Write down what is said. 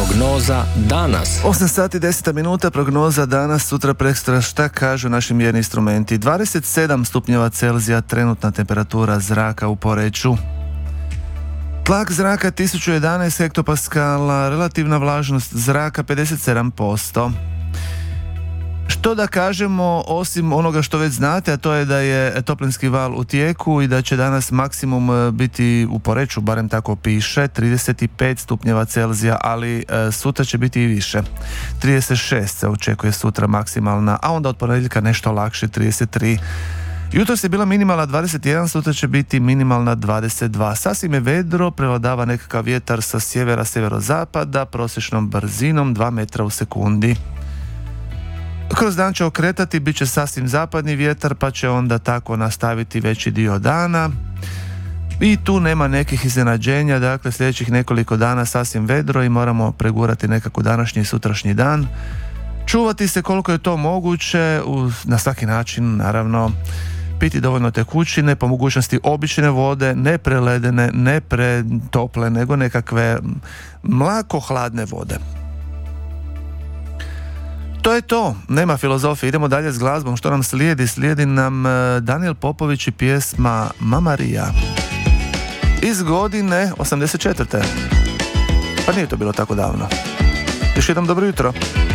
Prognoza danas. 8 sati 10 minuta, prognoza danas, sutra, prekstra. Šta kažu naši mjerni instrumenti? 27 stupnjeva Celzija, trenutna temperatura zraka u Poreču. Tlak zraka 1011 hektopaskala, relativna vlažnost zraka 57%. Što da kažemo osim onoga što već znate, a to je da je toplinski val u tijeku i da će danas maksimum biti u Poreču, barem tako piše, 35 stupnjeva Celzija, ali sutra će biti i više. 36 se očekuje sutra maksimalna, a onda od ponedjeljka nešto lakše, 33. Jutros je bila minimalna 21, sutra će biti minimalna 22. Sasvim je vedro, prevladava nekakav vjetar sa sjevera, sjeverozapada, prosječnom brzinom 2 metra u sekundi. Kroz dan će okretati, bit će sasvim zapadni vjetar, pa će onda tako nastaviti veći dio dana. I tu nema nekih iznenađenja, dakle sljedećih nekoliko dana sasvim vedro i moramo pregurati nekako današnji i sutrašnji dan. Čuvati se koliko je to moguće, na svaki način naravno. Piti dovoljno tekućine, po mogućnosti obične vode, ne preledene, ne pretople, nego nekakve mlako hladne vode. To je to, nema filozofije, idemo dalje s glazbom. Što nam slijedi? Slijedi nam Daniel Popović i pjesma Mama Ria iz godine 84. Pa nije to bilo tako davno. Još jednom dobro jutro.